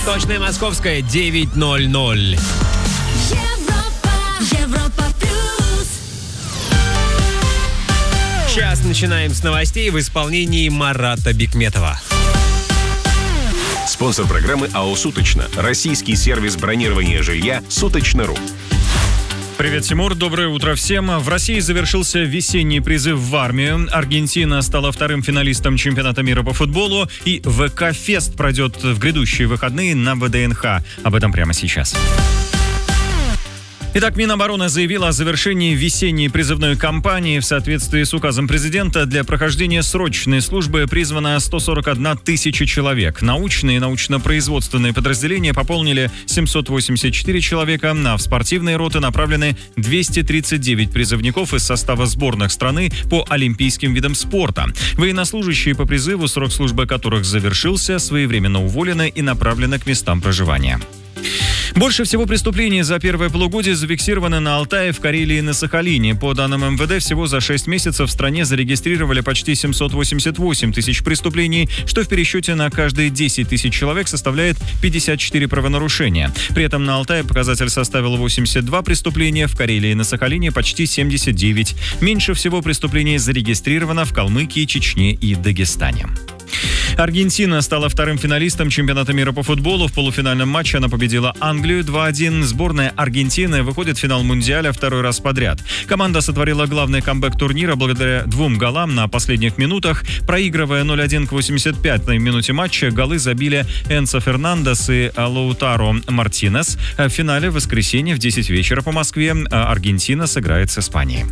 Точное московское 9:00. Европа плюс. Сейчас начинаем с новостей в исполнении Марата Бикметова. Спонсор программы АО «Суточно». Российский сервис бронирования жилья «Суточно.ру». Привет, Тимур. Доброе утро всем. В России завершился весенний призыв в армию. Аргентина стала вторым финалистом чемпионата мира по футболу. И ВК-фест пройдет в грядущие выходные на ВДНХ. Об этом прямо сейчас. Итак, Минобороны заявила о завершении весенней призывной кампании. В соответствии с указом президента для прохождения срочной службы призвано 141 тысяча человек. Научные и научно-производственные подразделения пополнили 784 человека, а в спортивные роты направлены 239 призывников из состава сборных страны по олимпийским видам спорта. Военнослужащие по призыву, срок службы которых завершился, своевременно уволены и направлены к местам проживания. Больше всего преступлений за первое полугодие зафиксированы на Алтае, в Карелии и на Сахалине. По данным МВД, всего за 6 месяцев в стране зарегистрировали почти 788 тысяч преступлений, что в пересчете на каждые 10 тысяч человек составляет 54 правонарушения. При этом на Алтае показатель составил 82 преступления, в Карелии и на Сахалине почти 79. Меньше всего преступлений зарегистрировано в Калмыкии, Чечне и Дагестане. Аргентина стала вторым финалистом чемпионата мира по футболу. В полуфинальном матче она победила Англию 2-1. Сборная Аргентины выходит в финал Мундиаля второй раз подряд. Команда сотворила главный камбэк турнира благодаря 2 голам на последних минутах. Проигрывая 0-1 к 85-й минуте матча, голы забили Энцо Фернандес и Лаутаро Мартинес. В финале в воскресенье в 10 вечера по Москве Аргентина сыграет с Испанией.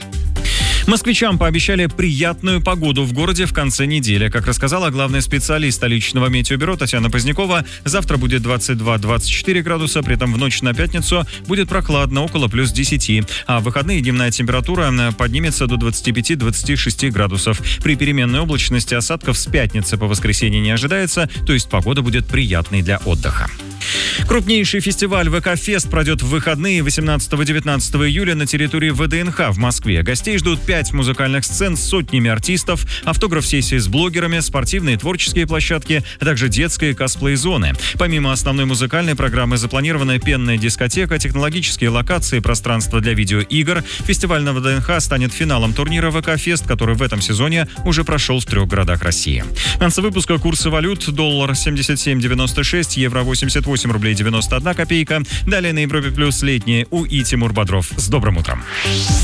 Москвичам пообещали приятную погоду в городе в конце недели. Как рассказала главный специалист столичного метеобюро Татьяна Позднякова, завтра будет 22-24 градуса, при этом в ночь на пятницу будет прохладно, около плюс 10. А в выходные дневная температура поднимется до 25-26 градусов. При переменной облачности осадков с пятницы по воскресенье не ожидается, то есть погода будет приятной для отдыха. Крупнейший фестиваль ВК-фест пройдет в выходные 18-19 июля на территории ВДНХ в Москве. Гостей ждут 5 музыкальных сцен с сотнями артистов, автограф-сессии с блогерами, спортивные и творческие площадки, а также детские косплей-зоны. Помимо основной музыкальной программы запланирована пенная дискотека, технологические локации, пространство для видеоигр. Фестиваль на ВДНХ станет финалом турнира ВК-фест, который в этом сезоне уже прошел в 3 городах России. В конце выпуска курсы валют: доллар 77.96, евро 88 рублей 91 копейка. Далее на Европе плюс летние У и Тимур Бодров. С добрым утром.